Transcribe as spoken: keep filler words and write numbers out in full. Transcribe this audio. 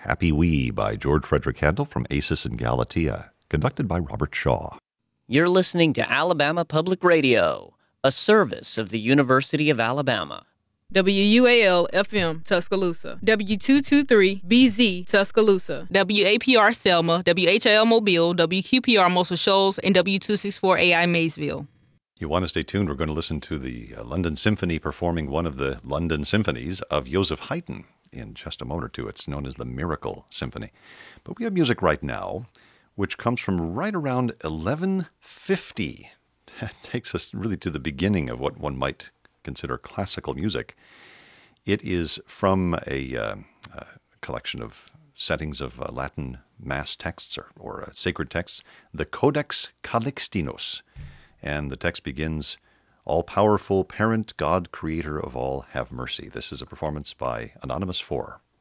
Happy We by George Frederick Handel from Acis and Galatea, conducted by Robert Shaw. You're listening to Alabama Public Radio, a service of the University of Alabama. W U A L F M Tuscaloosa, W two twenty-three B Z Tuscaloosa, W A P R Selma, W H I L Mobile, W Q P R Muscle Shoals, and W two sixty-four A I Maysville. You want to stay tuned? We're going to listen to the uh, London Symphony performing one of the London symphonies of Joseph Haydn in just a moment or two. It's known as the Miracle Symphony. But we have music right now, which comes from right around eleven fifty. That takes us really to the beginning of what one might consider classical music. It is from a, uh, a collection of settings of uh, Latin mass texts or, or uh, sacred texts, the Codex Calixtinus. And the text begins, "All-powerful parent, God, creator of all, have mercy." This is a performance by Anonymous four.